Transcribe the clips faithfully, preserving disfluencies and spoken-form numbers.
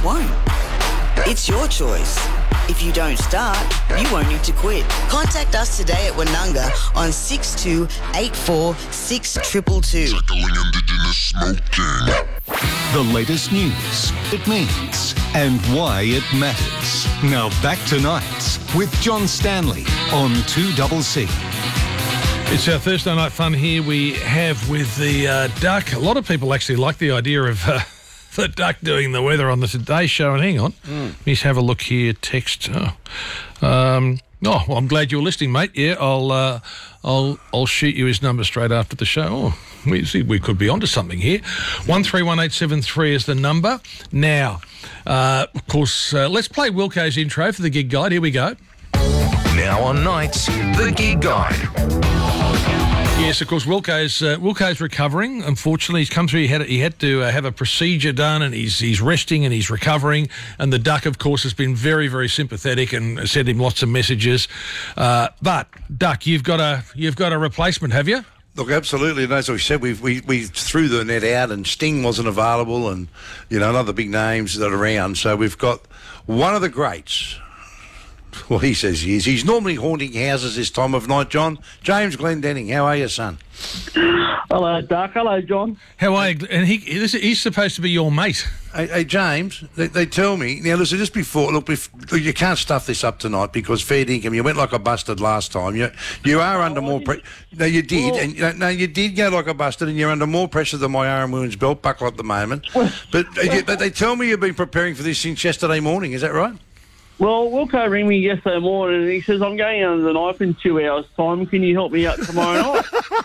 won't. It's your choice. If you don't start, you won't need to quit. Contact us today at Woonunga on six two eight four six two two two. Tackling Indigenous smoking. The latest news, it means, and why it matters. Now back to Nights with John Stanley on two C C. It's our Thursday night fun here we have with the uh, duck. A lot of people actually like the idea of uh, the duck doing the weather on the Today Show. And hang on, mm. let's have a look here. Text. Oh, um, oh well, I'm glad you're listening, mate. Yeah, I'll uh, I'll I'll shoot you his number straight after the show. Oh, we see we could be onto something here. One three one eight seven three is the number. Now, uh, of course, uh, let's play Wilco's intro for the Gig Guide. Here we go. Now on Nights, the Gig Guide. Yes, of course, Wilco's uh, Wilco's recovering. Unfortunately, he's come through. He had he had to uh, have a procedure done, and he's he's resting and he's recovering. And the Duck, of course, has been very very sympathetic and sent him lots of messages. Uh, but Duck, you've got a you've got a replacement, have you? Look, absolutely. And as we said, we we we threw the net out, and Sting wasn't available, and you know, other big names that are around. So we've got one of the greats. Well, he says he is. He's normally haunting houses this time of night, John. James Glendenning, how are you, son? Hello, Duck. Hello, John. How are you? And he he's supposed to be your mate. Hey, hey James, they, they tell me, now listen, just before, look, before, you can't stuff this up tonight because fair dinkum, you went like a bustard last time. You you are under more pressure. No, you did, well, and you know, no, you did go like a bustard, and you're under more pressure than my Aaron Williams belt buckle at the moment. But, uh, but they tell me you've been preparing for this since yesterday morning. Is that right? Well, Wilco rang me yesterday morning and he says, I'm going under the knife in two hours' time. Can you help me out tomorrow night?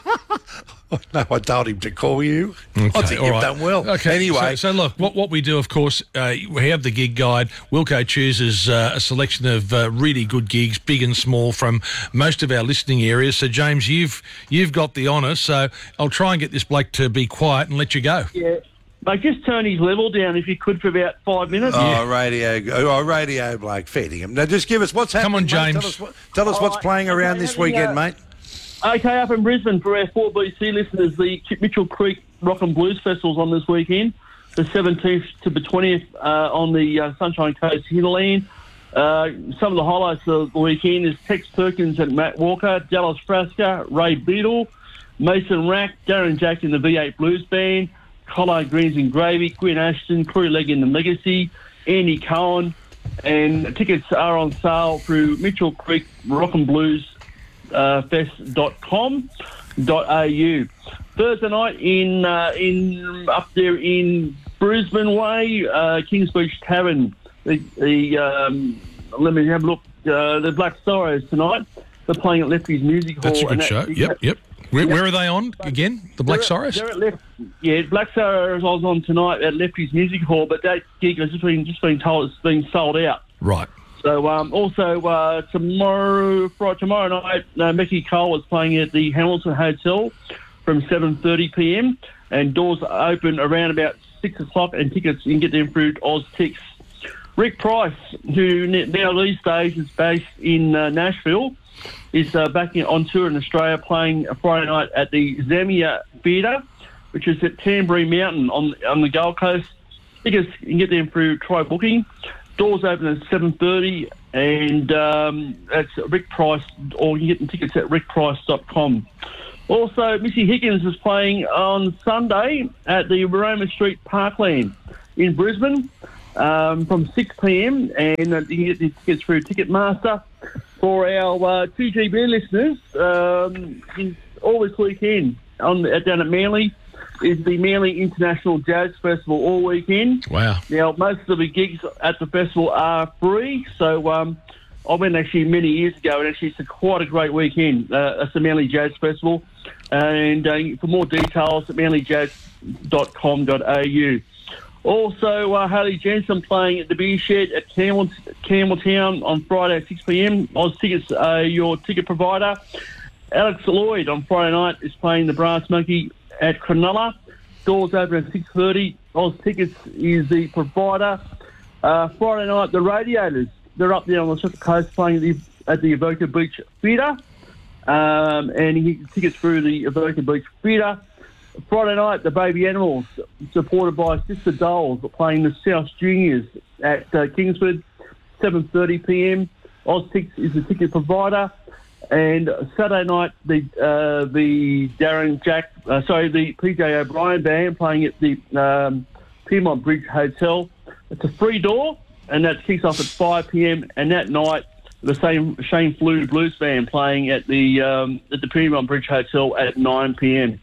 Oh, no, I told him to call you. Okay, I think you've right. done well. Okay, anyway. So, so look, what, what we do, of course, uh, we have the Gig Guide. Wilco chooses uh, a selection of uh, really good gigs, big and small, from most of our listening areas. So, James, you've you've got the honour, so I'll try and get this bloke to be quiet and let you go. Yeah. Mate, just turn his level down if you could for about five minutes. Oh, yeah. radio, oh, radio bloke, feeding him. Now, just give us what's happening. Come on, James. Mate. Tell us, what, tell us what's right. playing around okay, this weekend, uh, mate. Okay, up in Brisbane for our four B C listeners, the Mitchell Creek Rock and Blues Festival's on this weekend, the seventeenth to the twentieth uh, on the uh, Sunshine Coast hinterland. Uh, some of the highlights of the weekend is Tex Perkins and Matt Walker, Dallas Frasca, Ray Beadle, Mason Rack, Darren Jack in the V eight Blues Band, Collard Greens and Gravy, Gwen Ashton, Crew Leg in the Legacy, Andy Cohen, and tickets are on sale through Mitchell Creek Rock and Blues uh, Fest dot com dot a u. Thursday night in uh, in up there in Brisbane Way, uh, Kings Beach Tavern. The, the um, let me have a look. Uh, the Black Sorrows tonight. They're playing at Lefty's Music Hall. That's a good show. That, yep, yep. Where, where are they on again? The Black Sorrows? They're at Left, yeah, Black Sorrows I was on tonight at Lefty's Music Hall, but that gig has just been, just been told it's been sold out. Right. So um, also uh, tomorrow Friday, tomorrow night, uh, Mickey Cole is playing at the Hamilton Hotel from seven thirty p m and doors are open around about six o'clock, and tickets, you can get them through OzTix. Rick Price, who now these days is based in uh, Nashville, is uh, back in, on tour in Australia, playing a Friday night at the Zamia Theatre, which is at Tamborine Mountain on on the Gold Coast. Tickets, you can get them through Try Booking. Doors open at seven thirty, and um, that's Rick Price, or you can get the tickets at rick price dot com. Also, Missy Higgins is playing on Sunday at the Roma Street Parkland in Brisbane um, from six p m, and uh, you can get the tickets through Ticketmaster. For our uh, two G B listeners, um, in, all this weekend on uh, down at Manly is the Manly International Jazz Festival all weekend. Wow. Now, most of the gigs at the festival are free, so um, I went actually many years ago, and actually it's a, quite a great weekend. Uh, it's the Manly Jazz Festival, and uh, for more details at manly jazz dot com dot a u. Also, uh, Harley Jensen playing at the Beer Shed at Campbell, Campbelltown on Friday at six p m. Oz Tickets are your ticket provider. Alex Lloyd on Friday night is playing the Brass Monkey at Cronulla. Doors open at six thirty. Oz Tickets is the provider. Uh, Friday night, the Radiators, they're up there on the Central Coast playing at the, at the Avoca Beach Theatre. Um, and you can get tickets through the Avoca Beach Theatre. Friday night, the Baby Animals, supported by Sister Dolls, playing the South Juniors at uh, Kingsford, seven thirty p.m. Oztix is the ticket provider. And Saturday night, the uh, the Darren Jack, uh, sorry, the P J O'Brien band playing at the um, Piedmont Bridge Hotel. It's a free door, and that kicks off at five p.m. And that night, the same Shane Flew Blues band playing at the um, at the Piedmont Bridge Hotel at nine p.m.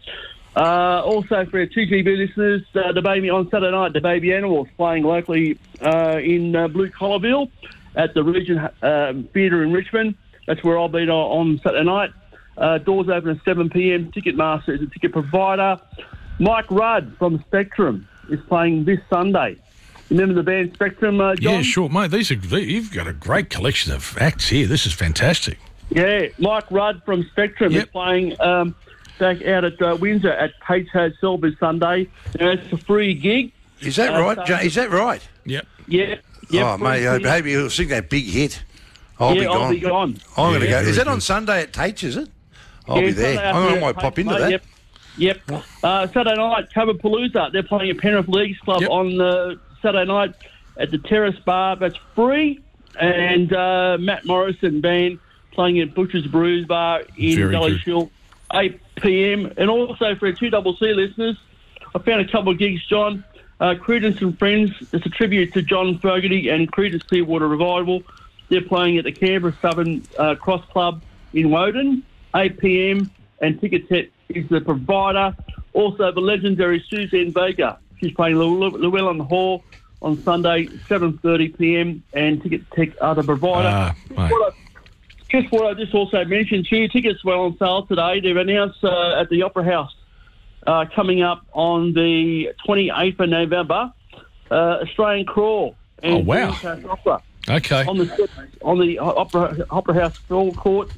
Uh, also, for our two G B listeners, uh, the baby on Saturday night, the Baby Animals playing locally uh, in uh, Blue Collarville at the Regent uh, Theatre in Richmond. That's where I'll be on Saturday night. Uh, doors open at seven p.m. Ticketmaster is a ticket provider. Mike Rudd from Spectrum is playing this Sunday. Remember the band Spectrum, uh, John? Yeah, sure, mate. These are you've got a great collection of acts here. This is fantastic. Yeah, Mike Rudd from Spectrum Yep. is playing um, back out at uh, Windsor at Pate's Hotel this Sunday. Now, it's a free gig. Is that Uh, right? so- Ja- Is that right? Yep. Yeah. yeah oh, mate, I hope you'll sing that big hit. I'll yeah, be gone. I'll be gone. I'm going to Yeah, go. very Is that good. on Sunday at Tate's, is it? I'll Yeah, be there. Saturday I'm going to afternoon might at pop Pate's, into mate, that. Yep. Yep. Uh, Saturday night, Coverpalooza. They're playing at Penrith Leagues Club Yep. on uh, Saturday night at the Terrace Bar. That's free. And uh, Matt Morrison band playing at Butcher's Brews Bar in Very Valley good. Shield, eight p.m. And also for our two C C listeners, I found a couple of gigs, John. Uh, Credence and Friends. It's a tribute to John Fogarty and Credence Clearwater Revival. They're playing at the Canberra Southern uh, Cross Club in Woden, eight p.m. And Ticketek is the provider. Also, the legendary Suzanne Baker. She's playing Llew- Llewellyn Hall on Sunday, seven thirty p.m. And Ticketek are the provider. Ah, mate. What I- Just what I just also mentioned here, tickets were on sale today. They've announced uh, at the Opera House uh, coming up on the twenty-eighth of November, uh, Australian Crawl. And Oh, wow. Dreamcast Opera Okay. on the on the Opera Opera House Crawl Court.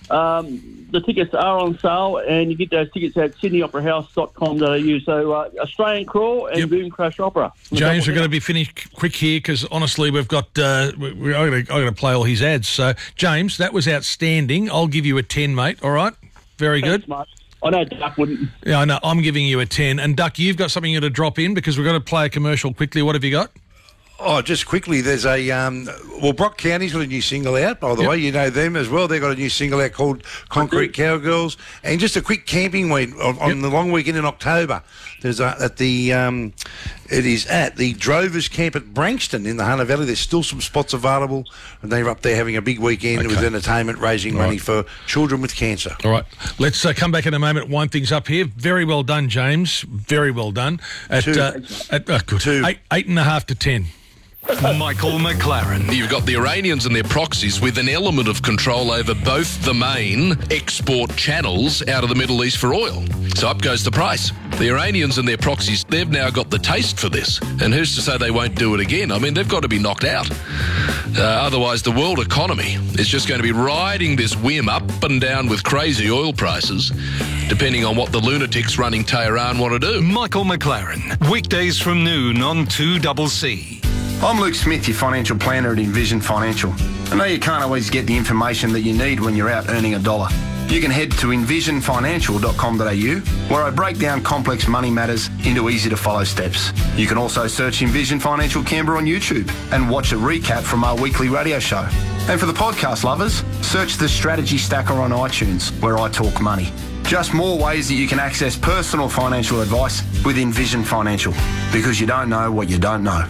Um, the tickets are on sale, and you get those tickets at sydney opera house dot com dot a u. So uh, Australian Crawl and Yep. Boom Crash Opera. James, we're going to be finished quick here because honestly, we've got uh, we, we, I'm going to play all his ads. So, James, that was outstanding. I'll give you a ten, mate. All right, very good. Thanks, mate. I know Duck wouldn't. Yeah, I know. I'm giving you a ten. And Duck, you've got something to drop in because we've got to play a commercial quickly. What have you got? Oh, just quickly, there's a, um, well, Brock County's got a new single out, by the Yep. way. You know them as well. They've got a new single out called Concrete Cowgirls. And just a quick camping week on, on Yep. the long weekend in October. There's a, at the, um, it is at the Drovers Camp at Brankston in the Hunter Valley. There's still some spots available. And they're up there having a big weekend Okay. with entertainment, raising money Right. for children with cancer. All right, let's uh, come back in a moment, wind things up here. Very well done, James. Very well done. At, Two. uh, at uh, good. Two. Eight, eight and a half to ten. Michael McLaren. You've got the Iranians and their proxies with an element of control over both the main export channels out of the Middle East for oil. So up goes the price. The Iranians and their proxies, they've now got the taste for this. And who's to say they won't do it again? I mean, they've got to be knocked out. Uh, otherwise, the world economy is just going to be riding this whim up and down with crazy oil prices, depending on what the lunatics running Tehran want to do. Michael McLaren. Weekdays from noon on two C C. I'm Luke Smith, your financial planner at Envision Financial. I know you can't always get the information that you need when you're out earning a dollar. You can head to envision financial dot com dot a u, where I break down complex money matters into easy-to-follow steps. You can also search Envision Financial Canberra on YouTube and watch a recap from our weekly radio show. And for the podcast lovers, search the Strategy Stacker on iTunes, where I talk money. Just more ways that you can access personal financial advice with Envision Financial, because you don't know what you don't know.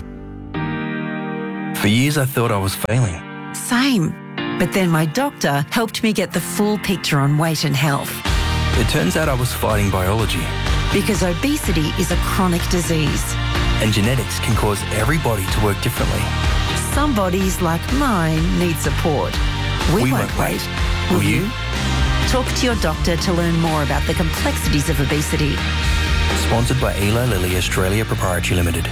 For years I thought I was failing. Same. But then my doctor helped me get the full picture on weight and health. It turns out I was fighting biology. Because obesity is a chronic disease. And genetics can cause every body to work differently. Some bodies, like mine, need support. We, We won't won't wait. wait. Will Will you? you? Talk to your doctor to learn more about the complexities of obesity. Sponsored by Eli Lilly Australia Proprietary Limited.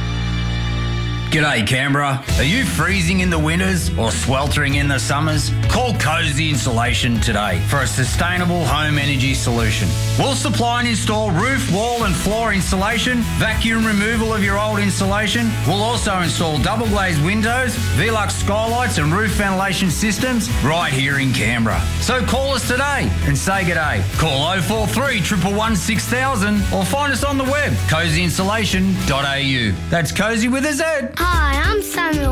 G'day Canberra. Are you freezing in the winters or sweltering in the summers? Call Cozy Insulation today for a sustainable home energy solution. We'll supply and install roof, wall and floor insulation, vacuum removal of your old insulation. We'll also install double glazed windows, Velux skylights and roof ventilation systems right here in Canberra. So call us today and say g'day. Call oh four three, one one one, six thousand or find us on the web, cozy insulation dot a u. That's Cozy with a Z. Hi, I'm Samuel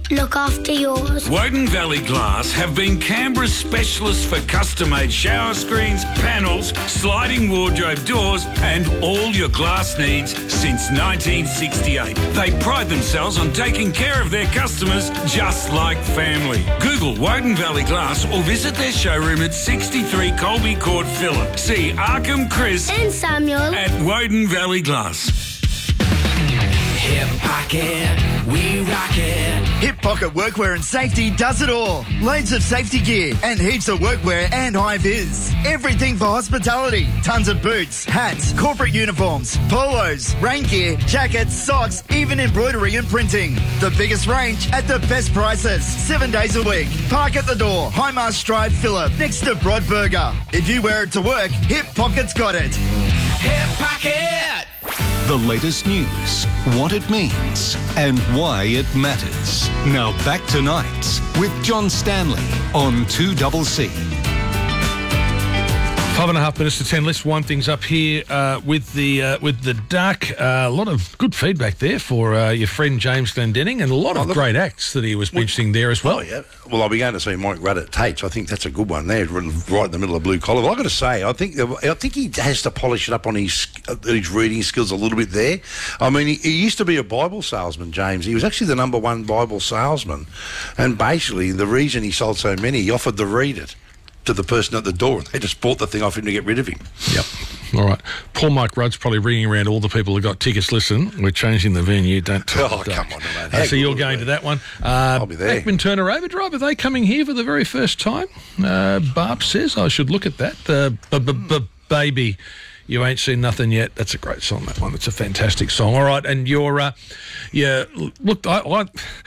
look after yours. Woden Valley Glass have been Canberra's specialists for custom-made shower screens, panels, sliding wardrobe doors and all your glass needs since nineteen sixty-eight. They pride themselves on taking care of their customers just like family. Google Woden Valley Glass or visit their showroom at sixty-three Colby Court, Phillip. See Arkham, Chris And Samuel at Woden Valley Glass. Hip Pocket, we rock it. Hip Pocket Workwear and Safety does it all. Loads of safety gear and heaps of workwear and high-vis. Everything for hospitality. Tons of boots, hats, corporate uniforms, polos, rain gear, jackets, socks, even embroidery and printing. The biggest range at the best prices. Seven days a week. Park at the door. Highmast Drive, Phillip, next to Broadburger. If you wear it to work, Hip Pocket's got it. Hip Pocket! The latest news, what it means, and why it matters. Now back to Nights with John Stanley on two C C. Five and a half minutes to ten. Let's wind things up here uh, with the uh, with the Duck. Uh, a lot of good feedback there for uh, your friend James Glendenning, and a lot of oh, great acts that he was mentioning there as well. Oh, yeah. Well, I'll be going to see Mike Rudd at Tate's. I think that's a good one there, right in the middle of blue collar. Well, I've got to say, I think I think he has to polish it up on his his reading skills a little bit there. I mean, he, he used to be a Bible salesman, James. He was actually the number one Bible salesman, and basically the reason he sold so many, he offered to read it to the person at the door, and they just bought the thing off him to get rid of him. Yep. All right. Poor Mike Rudd's probably ringing around all the people who got tickets. Listen, we're changing the venue. Don't talk. Oh, come on, man. Uh, so you're going to that one. Uh, I'll be there. Beckman Turner Overdrive, are they coming here for the very first time? Uh, Barb says I should look at that. Uh, b- b- b- baby, you ain't seen nothing yet. That's a great song, that one. It's a fantastic song. All right, and you're, uh, yeah, look, I, I,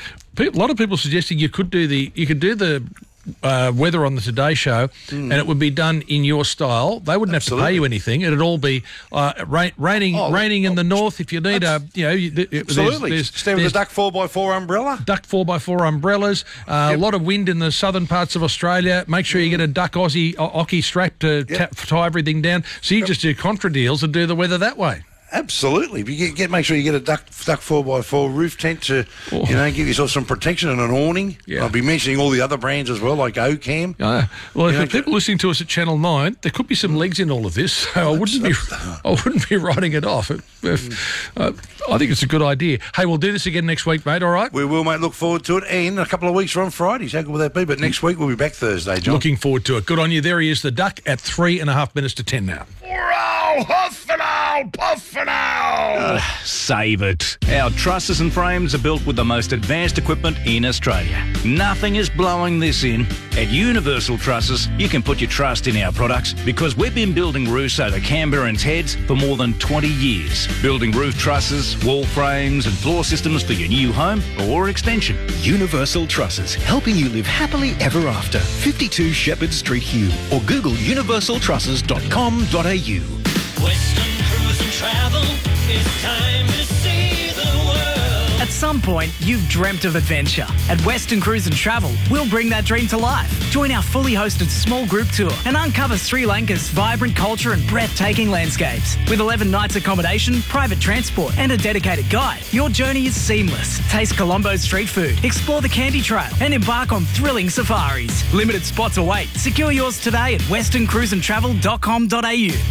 a lot of people suggesting you could do the, you could do the, Uh, weather on the Today Show, mm. and it would be done in your style. They wouldn't Absolutely. have to pay you anything. It'd all be uh, rain, raining, oh, raining in the north. If you need a, you know, you, absolutely. There's, Stand with a duck four by four umbrella. Duck four by four umbrellas. Uh, yep. A lot of wind in the southern parts of Australia. Make sure you get a duck Aussie Ockie strap to yep. ta- tie everything down. So you yep. just do contra deals and do the weather that way. Absolutely. You get, get make sure you get a duck duck four by four roof tent to oh. you know give yourself some protection and an awning. Yeah. I'll be mentioning all the other brands as well, like OCam. Uh, well, if know, people listening to us at Channel Nine, there could be some legs in all of this. So I wouldn't be I wouldn't be writing it off. If, if, uh, I think it's a good idea. Hey, we'll do this again next week, mate. All right. We will, mate. Look forward to it. And a couple of weeks from Fridays. How good will that be? But next week we'll be back Thursday, John. Looking forward to it. Good on you. There he is, the Duck, at three and a half minutes to ten now. Hurrah! Huff and owl, puff and owl. Uh, save it. Our trusses and frames are built with the most advanced equipment in Australia. Nothing is blowing this in. At Universal Trusses, you can put your trust in our products because we've been building roofs over Canberrans' heads for more than twenty years. Building roof trusses, wall frames and floor systems for your new home or extension. Universal Trusses, helping you live happily ever after. fifty-two Shepherd Street, Hugh, or Google universal trusses dot com dot a u. Western Cruise and Travel, it's time to see the world. At some point, you've dreamt of adventure. At Western Cruise and Travel, we'll bring that dream to life. Join our fully hosted small group tour and uncover Sri Lanka's vibrant culture and breathtaking landscapes. With eleven nights accommodation, private transport and a dedicated guide, your journey is seamless. Taste Colombo's street food, explore the Candy Trail and embark on thrilling safaris. Limited spots await. Secure yours today at western cruise and travel dot com dot a u.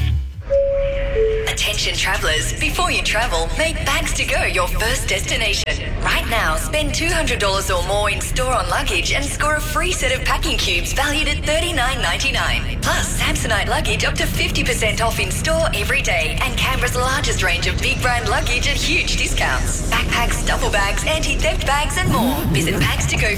Attention travellers, before you travel, make Bags to Go your first destination. Right now, spend two hundred dollars or more in store on luggage and score a free set of packing cubes valued at thirty-nine ninety-nine. Plus, Samsonite luggage up to fifty percent off in store every day, and Canberra's largest range of big brand luggage at huge discounts. Backpacks, duffel bags, anti-theft bags and more. Visit bags to go